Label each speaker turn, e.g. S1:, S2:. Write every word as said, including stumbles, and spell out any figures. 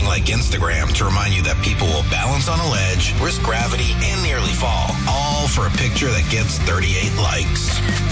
S1: like Instagram to remind you that people will balance on a ledge, risk gravity, and nearly fall, all for a picture that gets thirty-eight likes.